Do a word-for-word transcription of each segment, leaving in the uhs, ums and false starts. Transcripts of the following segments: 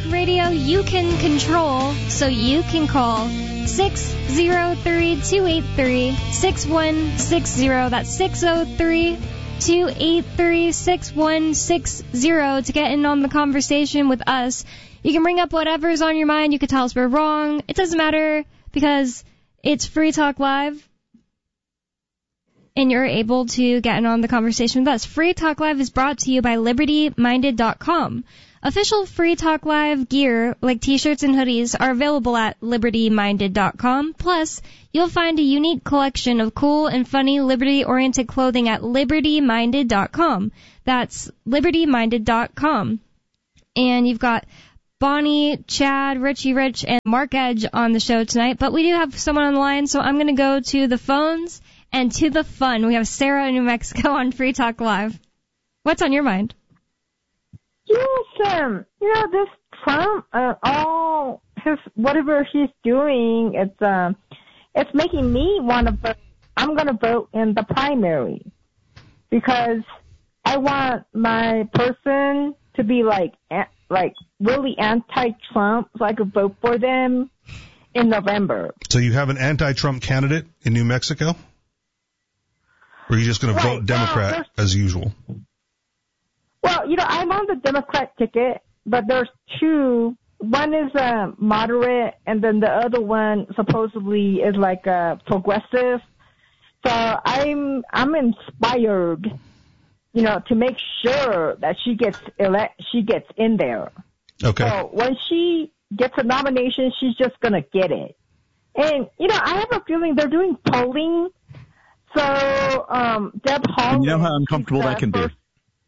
Radio you can control, so you can call six zero three, two eight three, six one six zero. That's six zero three, two eight three, six one six zero to get in on the conversation with us. You can bring up whatever's on your mind. You can tell us we're wrong. It doesn't matter because it's Free Talk Live. And you're able to get in on the conversation with us. Free Talk Live is brought to you by Liberty Minded dot com. Official Free Talk Live gear, like t-shirts and hoodies, are available at Liberty Minded dot com. Plus, you'll find a unique collection of cool and funny Liberty-oriented clothing at Liberty Minded dot com. That's Liberty Minded dot com. And you've got Bonnie, Chad, Richie Rich, and Mark Edge on the show tonight. But we do have someone on the line, so I'm going to go to the phones and to the fun. We have Sarah in New Mexico on Free Talk Live. What's on your mind? Yes, um, you know, this Trump, uh, all his, whatever he's doing, it's, um, it's making me want to vote. I'm going to vote in the primary because I want my person to be like, like really anti-Trump so I could vote for them in November. So you have an anti-Trump candidate in New Mexico? Or are you just going to right. vote Democrat well, as usual? Well, you know, I'm on the Democrat ticket, but there's two. One is a moderate, and then the other one supposedly is like a progressive. So I'm I'm inspired, you know, to make sure that she gets elect, she gets in there. Okay. So when she gets a nomination, she's just gonna get it. And you know, I have a feeling they're doing polling. So um, Deb Haaland. You know how uncomfortable that can first, be.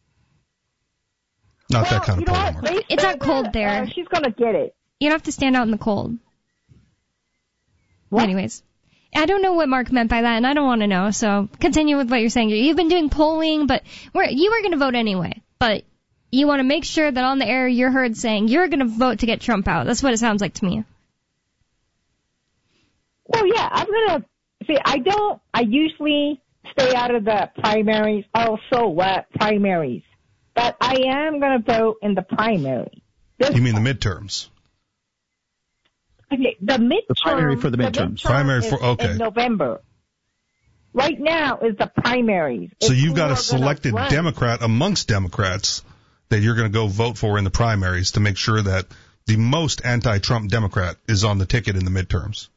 Not well, that kind you of know polling. what? It's not cold there. Uh, she's gonna get it. You don't have to stand out in the cold. What? Anyways, I don't know what Mark meant by that, and I don't want to know, so continue with what you're saying. You've been doing polling, but we're, you were going to vote anyway. But you want to make sure that on the air you're heard saying you're going to vote to get Trump out. That's what it sounds like to me. Well, yeah, I'm going to see, I don't, I usually stay out of the primaries. Oh, so what? Primaries. But I am going to vote in the primary. This You mean the midterms? Okay, the midterm. The primary for the midterms. midterm Primary is for- okay. in November. Right now is the primaries. So It's you've got who a are gonna selected run. Democrat amongst Democrats that you're going to go vote for in the primaries to make sure that the most anti-Trump Democrat is on the ticket in the midterms.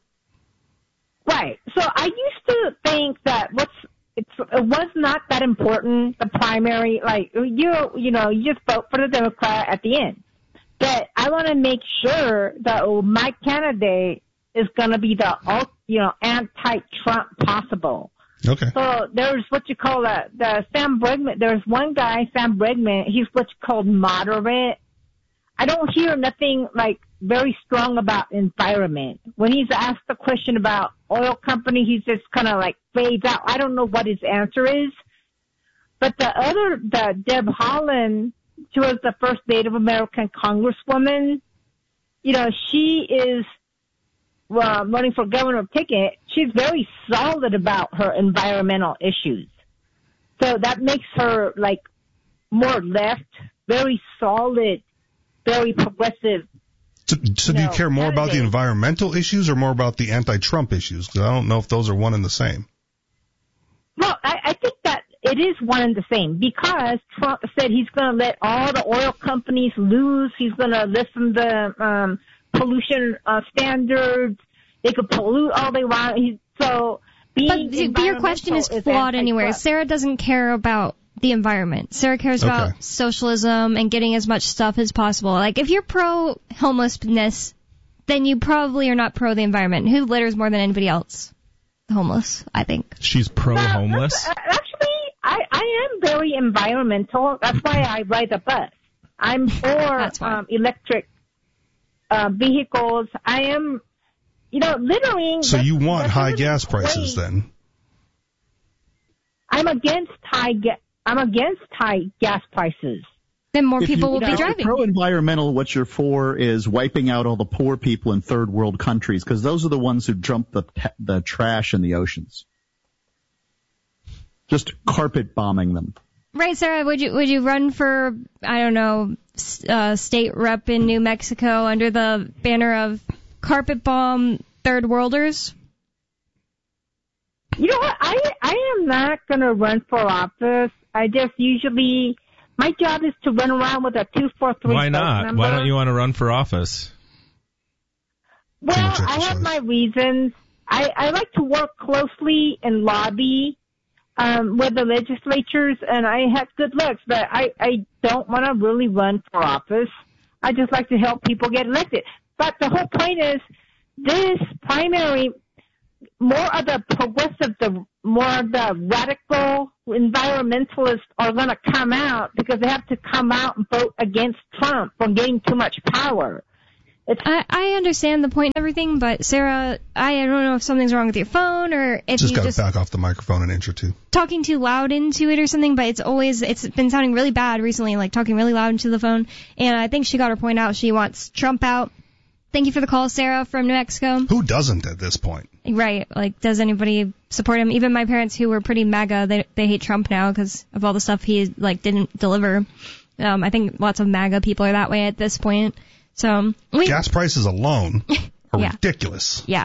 Right. So I used to think that what's it's, it was not that important, the primary. Like, you you know, you just vote for the Democrat at the end. But I want to make sure that oh, my candidate is going to be the, you know, anti-Trump possible. Okay. So there's what you call a, the Sam Bregman. There's one guy, Sam Bregman. He's what's called moderate. I don't hear nothing like very strong about environment. When he's asked a question about oil company, he's just kind of like fades out. I don't know what his answer is. But the other, the Deb Haaland, she was the first Native American congresswoman. You know, she is uh, running for governor ticket. She's very solid about her environmental issues. So that makes her like more left, very solid, very progressive. So, so do you No, care more about the candidate. environmental issues or more about the anti-Trump issues? Because I don't know if those are one and the same. Well, I, I think that it is one and the same because Trump said he's going to let all the oil companies loose. He's going to listen to um, pollution uh, standards. They could pollute all they want. He's, so being But, but your question is flawed anywhere. Sarah doesn't care about the environment. Sarah cares Okay. about socialism and getting as much stuff as possible. Like, if you're pro-homelessness, then you probably are not pro the environment. Who litters more than anybody else? Homeless, I think. She's pro-homeless? No, actually, I, I am very environmental. That's why I ride the bus. I'm for um, electric uh, vehicles. I am, you know, littering. So you want that's high really gas prices great. then? I'm against high ga- I'm against high gas prices. Then more If people you, will if be you're driving. pro-environmental, what you're for is wiping out all the poor people in third world countries, because those are the ones who dump the the trash in the oceans. Just carpet bombing them. Right, Sarah, would you would you run for, I don't know, uh, state rep in New Mexico under the banner of Carpet Bomb Third Worlders? You know what? I I am not going to run for office. I just usually, my job is to run around with a two four three. Why not? Number. Why don't you want to run for office? Well, I have my reasons. I, I like to work closely and lobby um, with the legislatures, and I have good looks, but I, I don't want to really run for office. I just like to help people get elected. But the whole point is, this primary, more of the progressive, the more of the radical environmentalists are going to come out because they have to come out and vote against Trump for getting too much power. It's I, I understand the point and everything, but Sarah, I don't know if something's wrong with your phone or if just you got just to back off the microphone an inch or two. Talking too loud into it or something, but it's always, it's been sounding really bad recently, like talking really loud into the phone. And I think she got her point out. She wants Trump out. Thank you for the call, Sarah from New Mexico. Who doesn't at this point? Right. Like, does anybody support him? Even my parents, who were pretty MAGA, they they hate Trump now because of all the stuff he, like, didn't deliver. Um, I think lots of MAGA people are that way at this point. So we, gas prices alone are yeah. ridiculous. Yeah.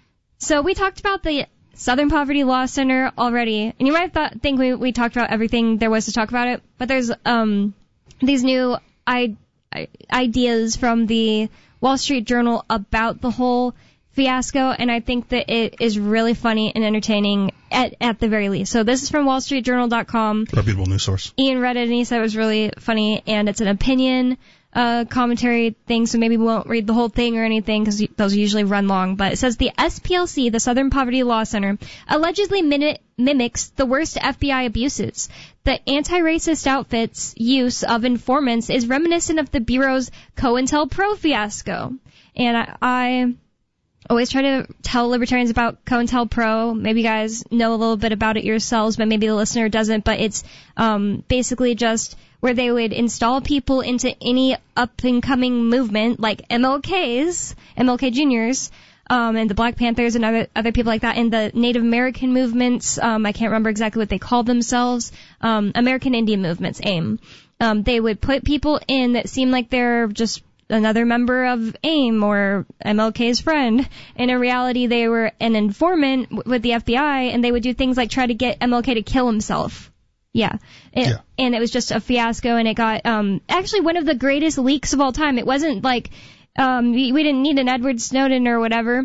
So we talked about the Southern Poverty Law Center already, and you might have thought, think we, we talked about everything there was to talk about it, but there's um these new I, I, ideas from the Wall Street Journal about the whole fiasco, and I think that it is really funny and entertaining at at the very least. So this is from wall street journal dot com. Reputable news source. Ian read it and he said it was really funny, and it's an opinion uh commentary thing, so maybe we won't read the whole thing or anything because those usually run long. But it says the S P L C, the Southern Poverty Law Center, allegedly min- mimics the worst F B I abuses. The anti-racist outfit's use of informants is reminiscent of the Bureau's COINTELPRO fiasco. And I, I always try to tell libertarians about COINTELPRO. Maybe you guys know a little bit about it yourselves, but maybe the listener doesn't. But it's um basically just where they would install people into any up-and-coming movement, like M L Ks, M L K Juniors, um, and the Black Panthers and other other people like that, and the Native American movements. Um, I can't remember exactly what they called themselves. Um, American Indian movements, AIM. Um, they would put people in that seemed like they're just another member of AIM or M L K's friend. And in reality, they were an informant w- with the F B I, and they would do things like try to get M L K to kill himself. Yeah. It, yeah. And it was just a fiasco, and it got um actually one of the greatest leaks of all time. It wasn't like um we, we didn't need an Edward Snowden or whatever,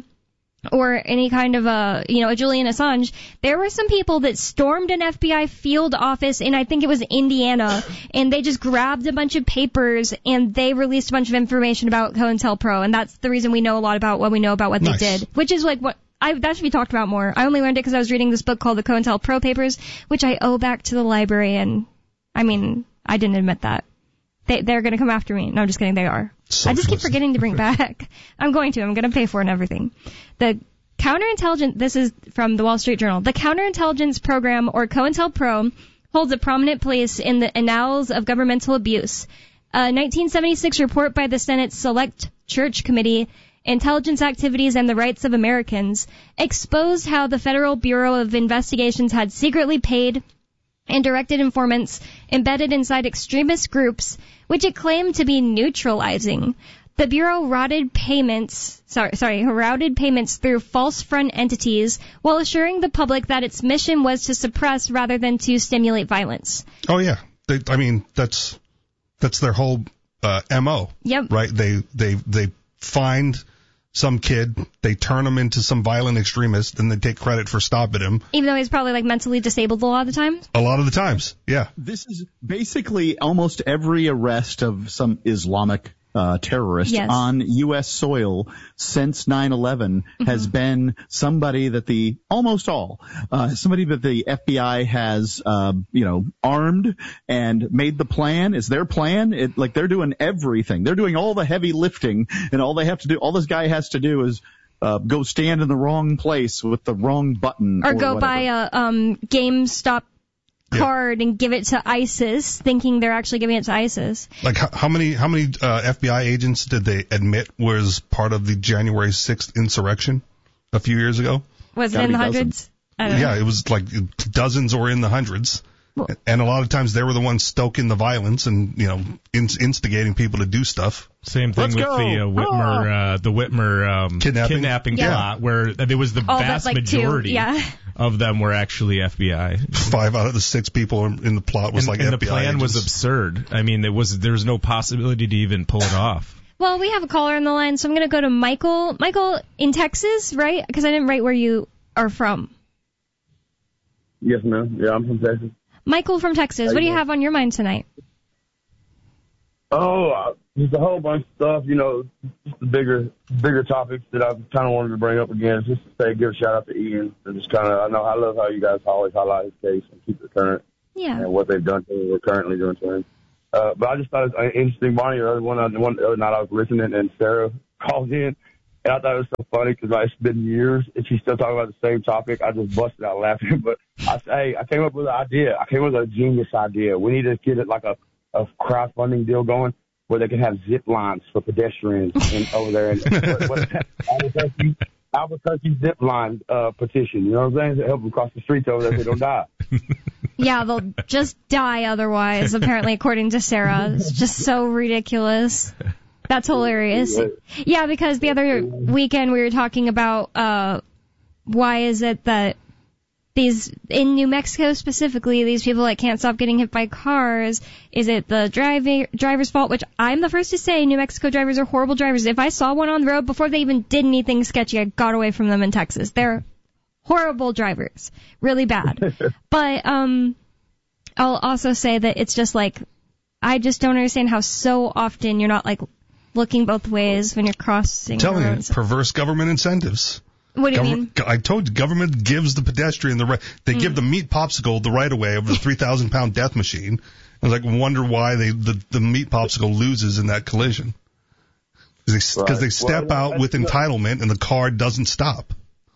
or any kind of a, you know, a Julian Assange. There were some people that stormed an F B I field office in, I think it was Indiana, and they just grabbed a bunch of papers and they released a bunch of information about COINTELPRO, and that's the reason we know a lot about what we know about what nice. they did, which is like what I, that should be talked about more. I only learned it because I was reading this book called the COINTELPRO Papers, which I owe back to the library, and I mean, I didn't admit that. They, they're going to come after me. No, I'm just kidding. They are. Socialism. I just keep forgetting to bring back. I'm going to. I'm going to pay for it and everything. The counterintelligence, this is from the Wall Street Journal. The counterintelligence program, or COINTELPRO, holds a prominent place in the annals of governmental abuse. A nineteen seventy-six report by the Senate's Select Church Committee, Intelligence Activities and the Rights of Americans, exposed how the Federal Bureau of Investigations had secretly paid and directed informants embedded inside extremist groups, which it claimed to be neutralizing. The Bureau routed payments, sorry, sorry, routed payments through false front entities while assuring the public that its mission was to suppress rather than to stimulate violence. Oh yeah, they, I mean that's that's their whole uh, M O. Yep. Right? They they they find some kid, they turn him into some violent extremist, and they take credit for stopping him. Even though he's probably like mentally disabled a lot of the time? A lot of the times, yeah. This is basically almost every arrest of some Islamic uh, terrorist yes. on U S soil since nine eleven mm-hmm. has been somebody that the, almost all, uh, somebody that the F B I has, uh, you know, armed and made the plan. Is their plan? It, like they're doing everything. They're doing all the heavy lifting, and all they have to do, all this guy has to do is Uh, go stand in the wrong place with the wrong button. Or, or go whatever. buy a um, GameStop card yeah. and give it to ISIS, thinking they're actually giving it to ISIS. Like how, how many how many uh, F B I agents did they admit was part of the January sixth insurrection a few years ago? Was Gotta it in the be hundreds? I don't Yeah, know. it was like dozens or in the hundreds. And a lot of times they were the ones stoking the violence and, you know, in, instigating people to do stuff. Same thing Let's with go. the uh, Whitmer, uh, the Whitmer um, Kidnapping? kidnapping Yeah. plot, where there was the All but, vast like, two, majority yeah. of them were actually F B I. Five out of the six people in the plot was and, like and F B I the plan agents. was absurd. I mean, it was there was no possibility to even pull it off. Well, we have a caller on the line, so I'm going to go to Michael. Michael, in Texas, right? Because I didn't write where you are from. Yes, ma'am. Yeah, I'm from Texas. Michael from Texas, what do you have on your mind tonight? Oh, uh, just a whole bunch of stuff, you know, just the bigger, bigger topics that I kind of wanted to bring up again. Just to say, give a shout out to Ian. And just kind of, I know, I love how you guys always highlight his case and keep it current Yeah. and what they've done to him, or currently doing to him. Uh, but I just thought it was interesting. Bonnie, the other one, the one the other night I was listening, and Sarah called in, and I thought it was so funny because like, it's been years and she's still talking about the same topic. I just busted out laughing. But I say, I came up with an idea. I came up with a genius idea. We need to get it like a, a crowdfunding deal going where they can have zip lines for pedestrians in, over there. And what, what, Albuquerque, Albuquerque zip line uh, petition. You know what I'm saying? To help them cross the streets over there so they don't die. Yeah, they'll just die otherwise, apparently, according to Sarah. It's just so ridiculous. That's hilarious. Yeah, because the other weekend we were talking about uh why is it that these, in New Mexico specifically, these people that can't stop getting hit by cars, is it the driving driver's fault? Which I'm the first to say New Mexico drivers are horrible drivers. If I saw one on the road before they even did anything sketchy, I got away from them in Texas. They're horrible drivers. Really bad. But um I'll also say that it's just like, I just don't understand how so often you're not like looking both ways when you're crossing I'm telling the you, roads. perverse government incentives. What do you Gover- mean? I told you, government gives the pedestrian the right. They Mm. give the meat popsicle the right of way over the three thousand pound death machine. I was like, wonder why they the, the meat popsicle loses in that collision. Because they, 'cause Right. they step Well, out with entitlement and the car doesn't stop.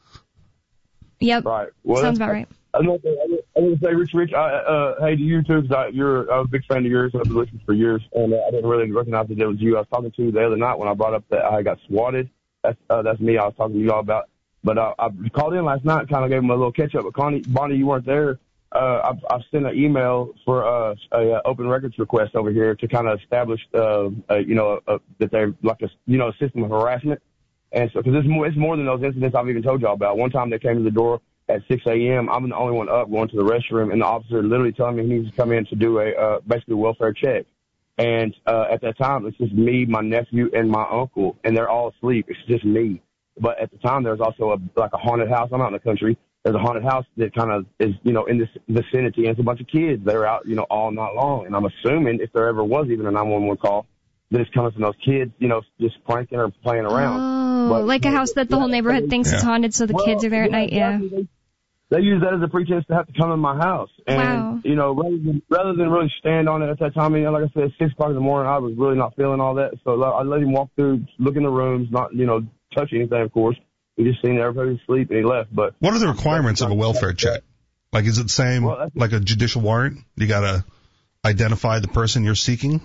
Yep. Right. Well, Sounds about right. I want to, I want to say, Rich, Rich, I, uh, hey to you too, because I, you're, I was a big fan of yours. I've been listening for years, and uh, I didn't really recognize that it was you. I was talking to the other night when I brought up that I got swatted. That's uh, that's me. I was talking to you all about. But uh, I called in last night, and kind of gave him a little catch up. But Connie, Bonnie, you weren't there. Uh, I've, I've sent an email for uh, a uh, open records request over here to kind of establish, uh, uh, you know, uh, that they're like a, you know, a system of harassment. And so, because it's more, it's more than those incidents I've even told y'all about. One time they came to the door at six a.m. I'm the only one up going to the restroom, and the officer literally telling me he needs to come in to do a uh, basically a welfare check. And uh, at that time, it's just me, my nephew, and my uncle, and they're all asleep. It's just me. But at the time, there's also a like a haunted house. I'm out in the country. There's a haunted house that kind of is, you know, in this vicinity, and it's a bunch of kids that are out, you know, all night long. And I'm assuming if there ever was even a nine one one call, that it's coming from those kids, you know, just pranking or playing around. Oh, But- like a house that the whole neighborhood thinks is Yeah. haunted, so the Well, kids are there at night. Yeah. exactly. They, they use that as a pretense to have to come in my house. And, Wow. you know, rather than, rather than really stand on it at that time, you know, like I said, it's six o'clock in the morning, I was really not feeling all that. So I let him walk through, look in the rooms, not, you know, touch anything, of course. He just seen everybody was asleep, and he left. But What are the requirements of a welfare check? Like, is it the same Well, that's- like a judicial warrant? You got to identify the person you're seeking.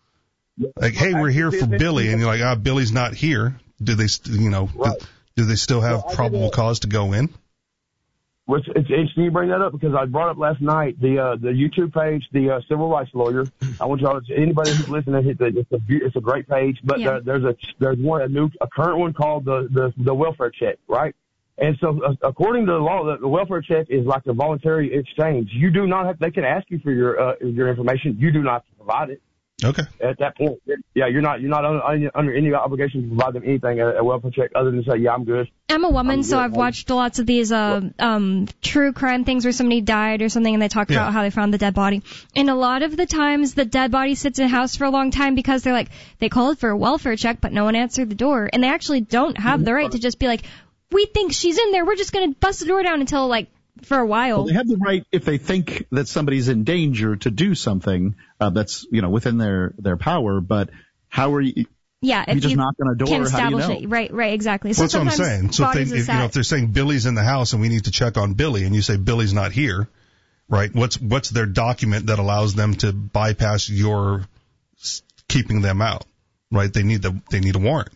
Like, hey, we're here for Billy, and you're like, ah, Billy's not here. Do they, st- you know, Right. do, do they still have Well, I did probable a- cause to go in? Which it's interesting you bring that up because I brought up last night the uh, the YouTube page, the uh, Civil Rights Lawyer. I want y'all to anybody who's listening, hit the, it's a be- it's a great page, but Yeah. there, there's a there's one a new a current one called the the, the welfare check, right? And so uh, according to the law, the, the welfare check is like a voluntary exchange. You do not have they can ask you for your uh, your information. You do not have to provide it. Okay. At that point, yeah, you're not you're not under, under any obligation to provide them anything a, a welfare check other than say, yeah, I'm good. I'm a woman, I'm so good. I've watched lots of these uh, um, true crime things where somebody died or something, and they talk Yeah. about how they found the dead body. And a lot of the times, the dead body sits in a house for a long time because they're like, they called for a welfare check, but no one answered the door, and they actually don't have the right to just be like, we think she's in there, we're just gonna bust the door down until like for a while. Well, they have the right, if they think that somebody's in danger, to do something uh, that's, you know, within their, their power. But how are you? Yeah, You if just you knock on a door, can how do you establish know? it, right, right, exactly. So Well, that's what I'm sometimes saying. So if, they, bodies are if, you know, sat- if they're saying Billy's in the house and we need to check on Billy, and you say Billy's not here, right? What's what's their document that allows them to bypass your s- keeping them out, right? They need the they need a warrant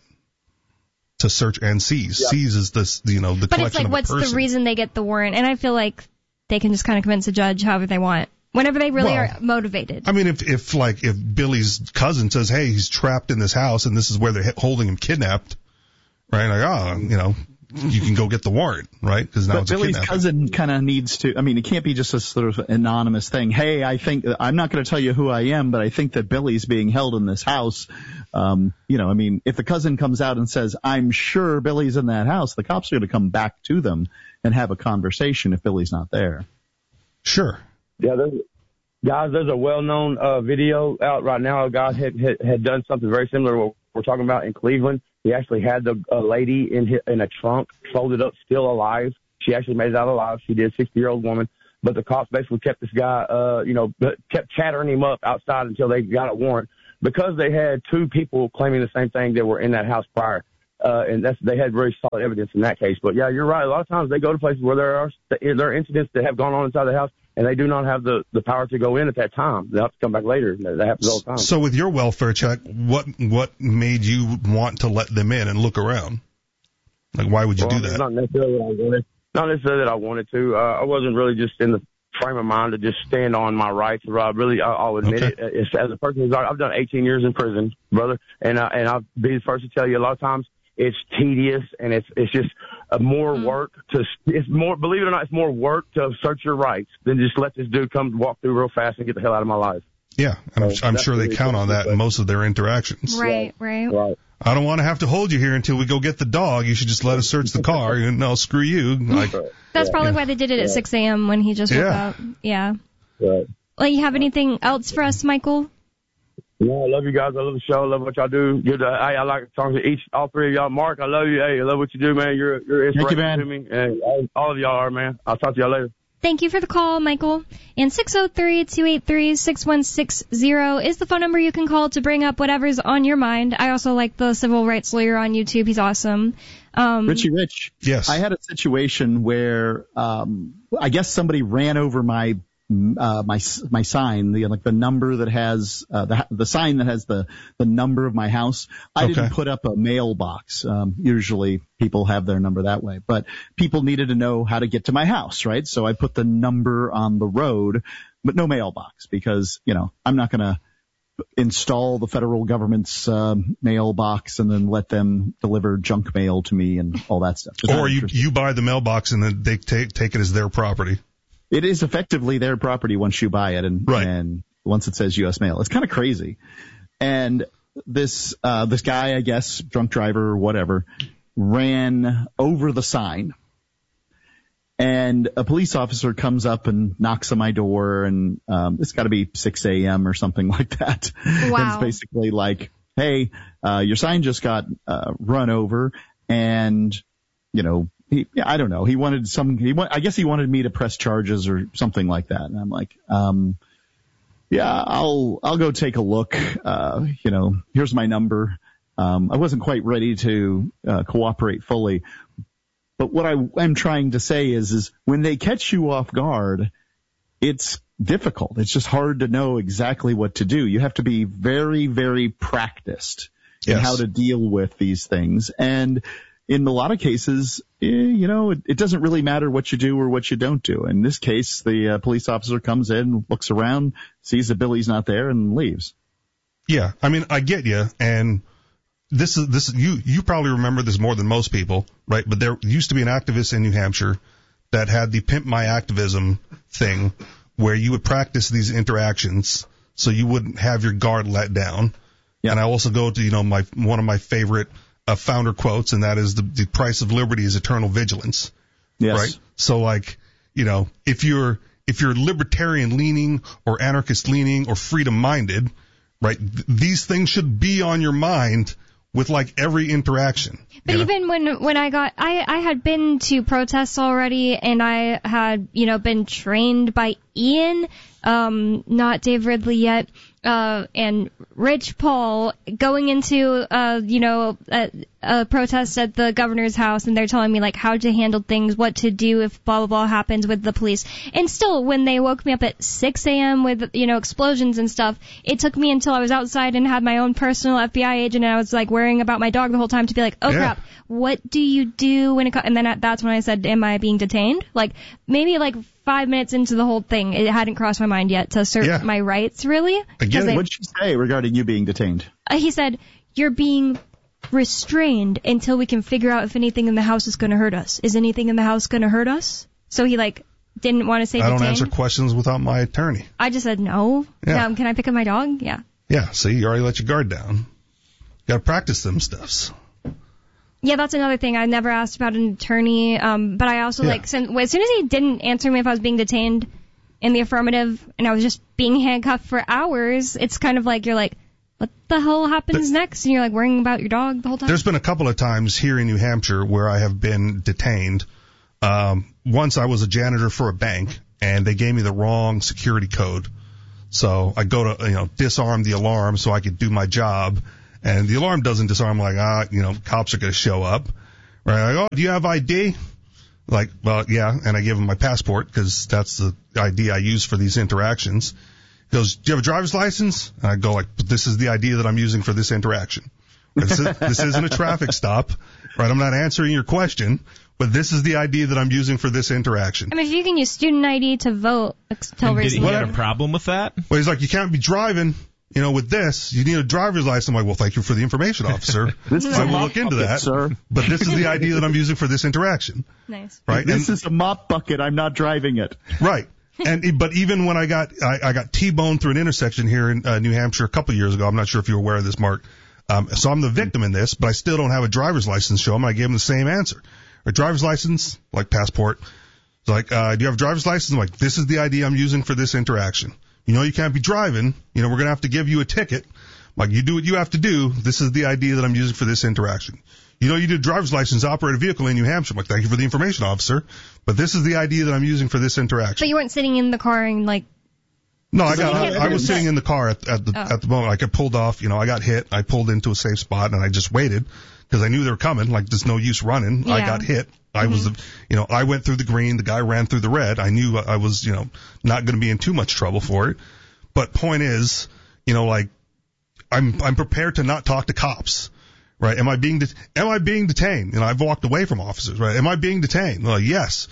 to search and seize. Yeah. Seize is this, you know, the But it's collection like, of what's a person. the reason they get the warrant? And I feel like they can just kind of convince a judge however they want. Whenever they really Well, are motivated. I mean, if, if like, if Billy's cousin says, hey, he's trapped in this house and this is where they're holding him kidnapped, right? Like, oh, you know, you can go get the warrant, right? Because now But it's a Billy's kidnapping. cousin kind of needs to, I mean, it can't be just a sort of anonymous thing. Hey, I think, I'm not going to tell you who I am, but I think that Billy's being held in this house. Um, you know, I mean, if the cousin comes out and says, I'm sure Billy's in that house, the cops are going to come back to them and have a conversation if Billy's not there. Sure. Yeah, there's, guys, there's a well-known uh, video out right now. A guy had, had had done something very similar to what we're talking about in Cleveland. He actually had the a lady in his, in a trunk, folded up, still alive. She actually made it out alive. She did, sixty-year-old woman. But the cops basically kept this guy, uh, you know, kept chattering him up outside until they got a warrant because they had two people claiming the same thing that were in that house prior. Uh, and that's, they had very solid evidence in that case. But yeah, you're right. A lot of times they go to places where there are, there are incidents that have gone on inside the house and they do not have the, the power to go in at that time. They have to come back later. That happens all the time. So with your welfare check, what, what made you want to let them in and look around? Like, why would you well, do that? Not necessarily that I wanted. Not necessarily that I wanted to. Uh, I wasn't really just in the frame of mind to just stand on my rights. Rob, really, I, I'll admit Okay. it. It's, as a person who's, I've done eighteen years in prison, brother, and I, and I'll be the first to tell you a lot of times it's tedious and it's it's just uh, more Mm. work to it's more believe it or not it's more work to assert your rights than just let this dude come walk through real fast and get the hell out of my life. Yeah, and I'm, So I'm that's sure they really count on that in but- most of their interactions. Right, right. Right. I don't want to have to hold you here until we go get the dog. You should just let us search the car. And no, screw you. Like, That's probably why they did it at six a.m. when he just woke Yeah. up. Yeah. Right. Well, you have anything else for us, Michael? Yeah, I love you guys. I love the show. I love what y'all do. Good. To, I, I like talking to each, all three of y'all. Mark, I love you. Hey, I love what you do, man. You're you're Thank you, inspiration man. to me, and all, all of y'all are, man. I'll talk to y'all later. Thank you for the call, Michael. And six oh three, two eight three, six one six zero is the phone number you can call to bring up whatever's on your mind. I also like the civil rights lawyer on YouTube. He's awesome. Um, Richie Rich. yes. I had a situation where um, I guess somebody ran over my uh, my my sign, the like the number that has uh, the the sign that has the the number of my house. I Okay. didn't put up a mailbox. Um, usually people have their number that way, but people needed to know how to get to my house, right? So I put the number on the road, but no mailbox because you know I'm not gonna install the federal government's um, mailbox and then let them deliver junk mail to me and all that stuff. It's not Or you interesting. you buy the mailbox and then they take take it as their property. It is effectively their property once you buy it and, Right. and once it says U S mail. It's kind of crazy. And this, uh, this guy, I guess, drunk driver or whatever, ran over the sign. And a police officer comes up and knocks on my door and, um, it's gotta be six a.m. or something like that. And Wow. it's basically like, hey, uh, your sign just got, uh, run over and, you know, He, I don't know. He wanted some, he want, I guess he wanted me to press charges or something like that. And I'm like, um, yeah, I'll, I'll go take a look. Uh, you know, here's my number. Um, I wasn't quite ready to, uh, cooperate fully. But what I, I'm trying to say is, is when they catch you off guard, it's difficult. It's just hard to know exactly what to do. You have to be very, very practiced in Yes. how to deal with these things. And in a lot of cases, eh, you know, it, it doesn't really matter what you do or what you don't do. In this case, the uh, police officer comes in, looks around, sees that Billy's not there, and leaves. Yeah, I mean, I get you, and this is this you you probably remember this more than most people, right? But there used to be an activist in New Hampshire that had the Pimp My Activism thing, where you would practice these interactions so you wouldn't have your guard let down. Yeah. And I also go to you know my one of my favorite uh, founder quotes, and that is the the price of liberty is eternal vigilance. Yes. Right? So like, you know, if you're if you're libertarian leaning or anarchist leaning or freedom minded, right, th- these things should be on your mind with like every interaction. But you know? even when when I got, I I had been to protests already, and I had you know been trained by Ian, um, not Dave Ridley yet, uh, and Rich Paul going into uh you know a, a protest at the governor's house, and they're telling me like how to handle things, what to do if blah blah blah happens with the police. And still, when they woke me up at six a.m. with you know explosions and stuff, it took me until I was outside and had my own personal F B I agent, and I was like worrying about my dog the whole time to be like, oh Yeah. crap, what do you do when it co-? And then that's when I said, am I being detained? Like maybe like five minutes into the whole thing, it hadn't crossed my mind yet to assert Yeah. my rights, really. Again, they- What'd she say regarding you being detained? Uh, he said, you're being restrained until we can figure out if anything in the house is going to hurt us. Is anything in the house going to hurt us? So he, like, didn't want to say I don't detained. answer questions without my attorney. I just said no. Yeah. Um, can I pick up my dog? Yeah. Yeah, see, you already let your guard down. Got to practice them stuffs. Yeah, that's another thing. I never asked about an attorney, um, but I also, Yeah. like, since, as soon as he didn't answer me if I was being detained in the affirmative, and I was just being handcuffed for hours, it's kind of like, you're like, what the hell happens next? And you're, like, worrying about your dog the whole time. There's been a couple of times here in New Hampshire where I have been detained. Um, once I was a janitor for a bank, and they gave me the wrong security code. So I go to, you know, disarm the alarm so I could do my job. And the alarm doesn't disarm, like, ah, you know, cops are going to show up. Right? Like, oh, do you have I D? Like, well, yeah. And I give him my passport because that's the I D I use for these interactions. He goes, do you have a driver's license? And I go, like, but this is the I D that I'm using for this interaction. This, is, this isn't a traffic stop, right? I'm not answering your question, but this is the I D that I'm using for this interaction. I mean, if you can use student I D to vote, until And did he recently. have a problem with that? Well, he's like, you can't be driving, you know, with this. You need a driver's license. I'm like, well, thank you for the information, officer. This is I a will mop look into bucket, that. sir. But this is the I D that I'm using for this interaction, Nice. right? This And- is a mop bucket. I'm not driving it. Right. And but even when I got I, I got T-boned through an intersection here in uh, New Hampshire a couple of years ago, I'm not sure if you're aware of this, Mark. Um, so I'm the victim in this, but I still don't have a driver's license show him. I gave him the same answer. A driver's license, like passport. It's like, uh, do you have a driver's license? I'm like, this is the I D I'm using for this interaction. You know you can't be driving. You know, we're going to have to give you a ticket. I'm like, you do what you have to do. This is the I D that I'm using for this interaction. You know, you did a driver's license to operate a vehicle in New Hampshire. I'm like, thank you for the information, officer. But this is the I D that I'm using for this interaction. But you weren't sitting in the car and, like, No, I So got. you I, can't I was prove sitting that- in the car at, at the Oh. at the moment. Like I pulled off. You know, I got hit. I pulled into a safe spot and I just waited because I knew they were coming. Like there's no use running. I Yeah. got hit. I was, the, you know, I went through the green. The guy ran through the red. I knew I was, you know, not going to be in too much trouble for it. But point is, you know, like I'm I'm prepared to not talk to cops. Right? Am I being det- am I being detained? You know, I've walked away from officers. Right? Am I being detained? Well, yes.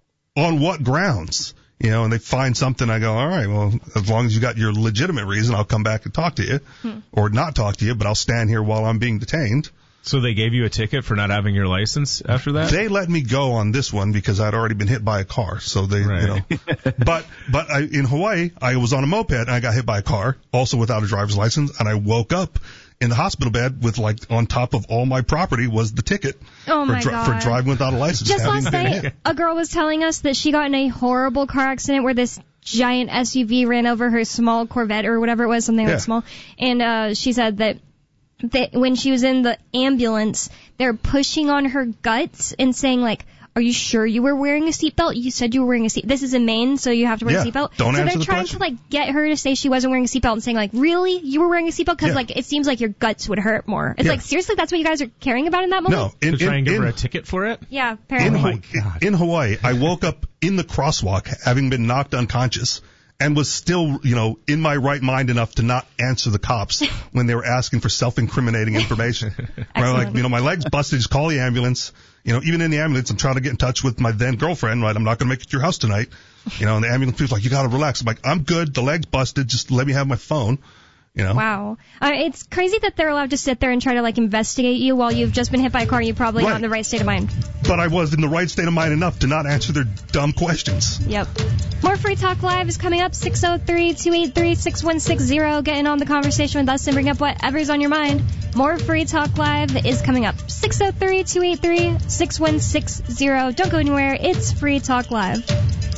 On what grounds? You know, and they find something, I go, all right, well, as long as you got your legitimate reason, I'll come back and talk to you, Hmm. or not talk to you, but I'll stand here while I'm being detained. So they gave you a ticket for not having your license after that? They let me go on this one because I'd already been hit by a car. So they, Right. you know, but, but I, in Hawaii, I was on a moped and I got hit by a car, also without a driver's license, and I woke up in the hospital bed with, like, on top of all my property was the ticket Oh for, my dri- God. for driving without a license. Just having last been night, hit. a girl was telling us that she got in a horrible car accident where this giant S U V ran over her small Corvette or whatever it was, something Yeah. like small. And uh, she said that, that when she was in the ambulance, they're pushing on her guts and saying, like, are you sure you were wearing a seatbelt? You said you were wearing a seat. This is in Maine, so you have to wear Yeah, a seatbelt. don't so answer they're the trying question. to, like, get her to say she wasn't wearing a seatbelt and saying, like, really? You were wearing a seatbelt? Because, Yeah. like, it seems like your guts would hurt more. It's Yeah. like, seriously, that's what you guys are caring about in that moment? No, in, to try in, and give in, her a ticket for it? Yeah, in, apparently. Oh my Haw- God. in Hawaii, I woke up in the crosswalk having been knocked unconscious and was still, you know, in my right mind enough to not answer the cops when they were asking for self-incriminating information. Right, like, you know, my leg's busted, just call the ambulance. You know, even in the ambulance, I'm trying to get in touch with my then girlfriend, right? I'm not going to make it to your house tonight. You know, and the ambulance people's like, you got to relax. I'm like, I'm good. The leg's busted. Just let me have my phone. You know? Wow. Uh, it's crazy that they're allowed to sit there and try to, like, investigate you while you've just been hit by a car and you're probably Right. not in the right state of mind. But I was in the right state of mind enough to not answer their dumb questions. Yep. More Free Talk Live is coming up, six oh three, two eight three, six one six zero. Get in on the conversation with us and bring up whatever's on your mind. More Free Talk Live is coming up, six oh three, two eight three, six one six zero. Don't go anywhere. It's Free Talk Live.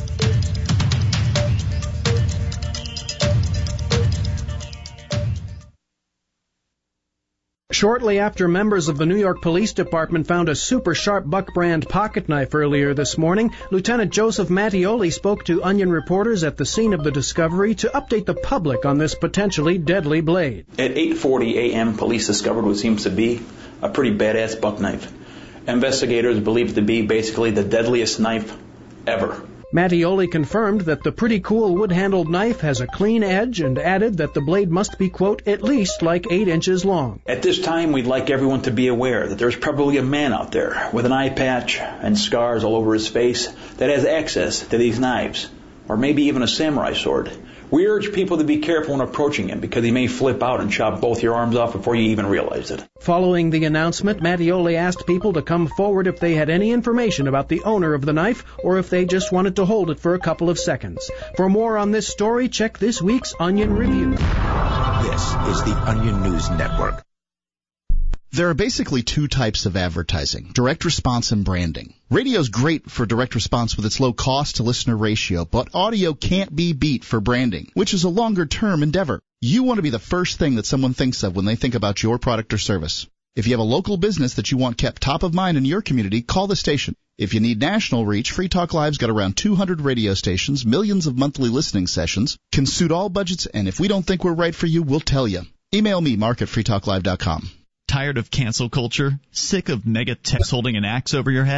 Shortly after members of the New York Police Department found a super sharp Buck brand pocket knife earlier this morning, Lieutenant Joseph Mattioli spoke to Onion reporters at the scene of the discovery to update the public on this potentially deadly blade. At eight forty a.m., police discovered what seems to be a pretty badass buck knife. Investigators believe it to be basically the deadliest knife ever. Mattioli confirmed that the pretty cool wood-handled knife has a clean edge and added that the blade must be, quote, at least like eight inches long. At this time, we'd like everyone to be aware that there's probably a man out there with an eye patch and scars all over his face that has access to these knives, or maybe even a samurai sword. We urge people to be careful when approaching him because he may flip out and chop both your arms off before you even realize it. Following the announcement, Mattioli asked people to come forward if they had any information about the owner of the knife or if they just wanted to hold it for a couple of seconds. For more on this story, check this week's Onion Review. This is the Onion News Network. There are basically two types of advertising, direct response and branding. Radio's great for direct response with its low cost to listener ratio, but audio can't be beat for branding, which is a longer term endeavor. You want to be the first thing that someone thinks of when they think about your product or service. If you have a local business that you want kept top of mind in your community, call the station. If you need national reach, Free Talk Live's got around two hundred radio stations, millions of monthly listening sessions, can suit all budgets, and if we don't think we're right for you, we'll tell you. Email me, mark at free talk live dot com. Tired of cancel culture? Sick of mega techs holding an axe over your head?